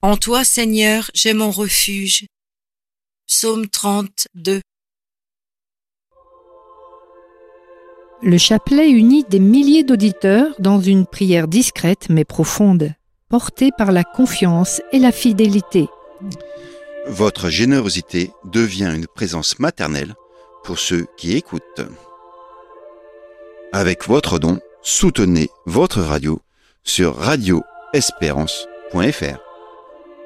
En toi, Seigneur, j'ai mon refuge. Psaume 32. Le chapelet unit des milliers d'auditeurs dans une prière discrète mais profonde, portée par la confiance et la fidélité. Votre générosité devient une présence maternelle pour ceux qui écoutent. Avec votre don, soutenez votre radio sur radioespérance.fr.